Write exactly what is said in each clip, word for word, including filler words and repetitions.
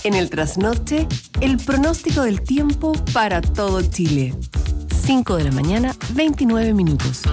En el trasnoche, el pronóstico del tiempo para todo Chile. cinco de la mañana, veintinueve minutos.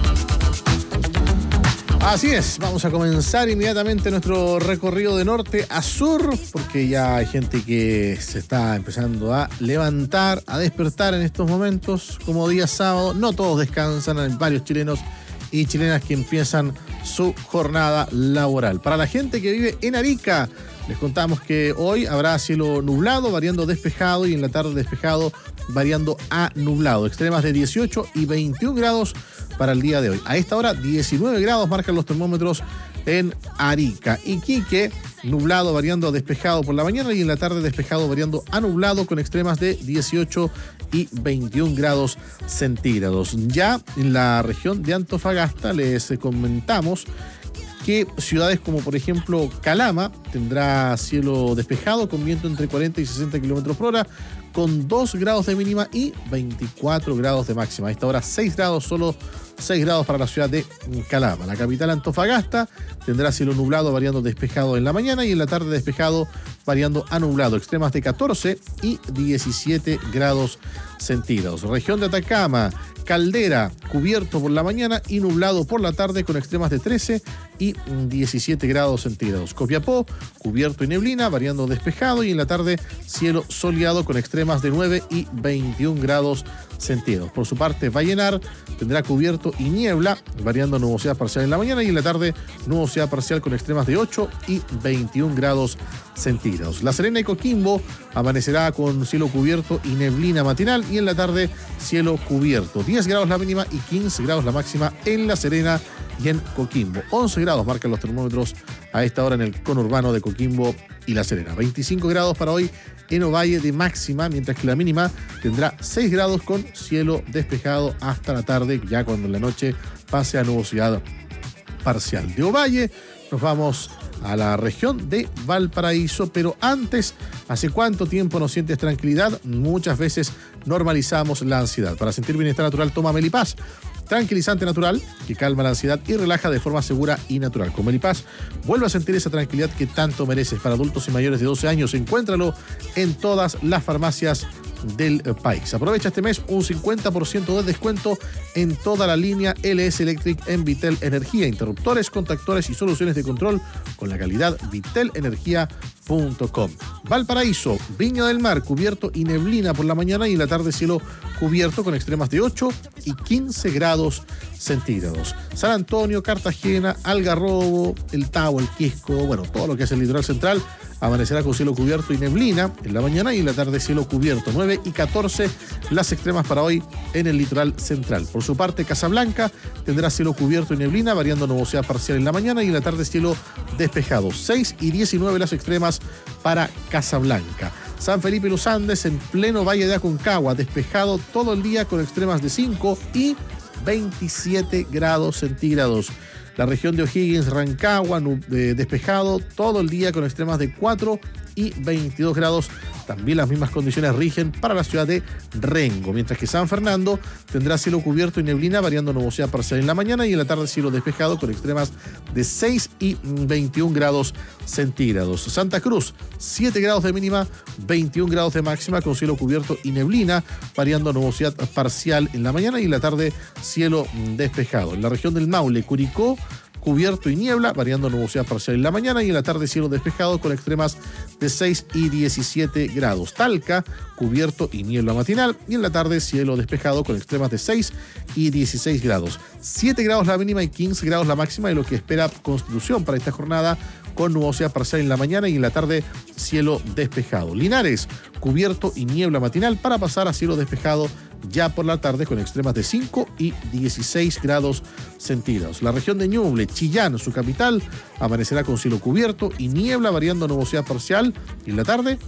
Así es, vamos a comenzar inmediatamente nuestro recorrido de norte a sur, porque ya hay gente que se está empezando a levantar, a despertar en estos momentos, como día sábado. No todos descansan, hay varios chilenos y chilenas que empiezan su jornada laboral. Para la gente que vive en Arica, les contamos que hoy habrá cielo nublado, variando despejado, y en la tarde despejado, variando a nublado. Extremas de dieciocho y veintiún grados para el día de hoy. A esta hora, diecinueve grados marcan los termómetros en Arica. Iquique, nublado, variando a despejado por la mañana, y en la tarde despejado, variando a nublado, con extremas de dieciocho y veintiún grados centígrados. Ya en la región de Antofagasta les comentamos que ciudades como por ejemplo Calama tendrá cielo despejado con viento entre cuarenta y sesenta kilómetros por hora, con dos grados de mínima y veinticuatro grados de máxima. A esta hora seis grados, solo seis grados para la ciudad de Calama. La capital Antofagasta tendrá cielo nublado, variando despejado en la mañana, y en la tarde despejado, variando a nublado. Extremas de catorce y diecisiete grados centígrados. Región de Atacama, Caldera, cubierto por la mañana y nublado por la tarde, con extremas de trece y diecisiete grados centígrados. Copiapó, cubierto y neblina, variando despejado, y en la tarde cielo soleado con extremas de nueve y veintiún grados centígrados. Por su parte, Vallenar tendrá cubierto y niebla, variando nubosidad parcial en la mañana, y en la tarde nubosidad parcial con extremas de ocho y veintiún grados centígrados. La Serena y Coquimbo amanecerá con cielo cubierto y neblina matinal, y en la tarde cielo cubierto. diez grados la mínima y quince grados la máxima en La Serena y en Coquimbo. once grados marcan los termómetros a esta hora en el conurbano de Coquimbo y La Serena. veinticinco grados para hoy en Ovalle de máxima, mientras que la mínima tendrá seis grados con cielo despejado hasta la tarde, ya cuando en la noche pase a nubosidad parcial. De Ovalle nos vamos a la región de Valparaíso, pero antes, ¿hace cuánto tiempo no sientes tranquilidad? Muchas veces normalizamos la ansiedad. Para sentir bienestar natural, toma Melipaz, tranquilizante natural que calma la ansiedad y relaja de forma segura y natural. Con Melipaz, vuelve a sentir esa tranquilidad que tanto mereces. Para adultos y mayores de doce años, encuéntralo en todas las farmacias del país. Aprovecha este mes un cincuenta por ciento de descuento en toda la línea L S Electric en Vitel Energía, interruptores, contactores y soluciones de control con la calidad vitel energía punto com. Valparaíso, Viña del Mar, cubierto y neblina por la mañana, y en la tarde cielo cubierto con extremas de ocho y quince grados centígrados. San Antonio, Cartagena, Algarrobo, El Tabo, El Quisco, bueno, todo lo que es el litoral central, amanecerá con cielo cubierto y neblina en la mañana, y en la tarde cielo cubierto. nueve y catorce las extremas para hoy en el litoral central. Por su parte, Casablanca tendrá cielo cubierto y neblina, variando nubosidad parcial en la mañana, y en la tarde cielo despejado. seis y diecinueve las extremas para Casablanca. San Felipe y Los Andes, en pleno Valle de Aconcagua, despejado todo el día con extremas de cinco y veintisiete grados centígrados. La región de O'Higgins, Rancagua, eh, despejado todo el día con extremas de cuatro y veintidós grados. También las mismas condiciones rigen para la ciudad de Rengo, mientras que San Fernando tendrá cielo cubierto y neblina, variando nubosidad parcial en la mañana, y en la tarde cielo despejado con extremas de seis y veintiún grados centígrados. Santa Cruz, siete grados de mínima, veintiún grados de máxima, con cielo cubierto y neblina, variando nubosidad parcial en la mañana, y en la tarde cielo despejado. En la región del Maule, Curicó, cubierto y niebla, variando nubosidad parcial en la mañana, y en la tarde cielo despejado con extremas de seis y diecisiete grados. Talca, cubierto y niebla matinal, y en la tarde cielo despejado con extremas de seis y dieciséis grados. siete grados la mínima y quince grados la máxima de lo que espera Constitución para esta jornada, con nubosidad parcial en la mañana, y en la tarde cielo despejado. Linares, cubierto y niebla matinal, para pasar a cielo despejado ya por la tarde con extremas de cinco y dieciséis grados centígrados. La región de Ñuble, Chillán, su capital, amanecerá con cielo cubierto y niebla, variando nubosidad parcial, y en la tarde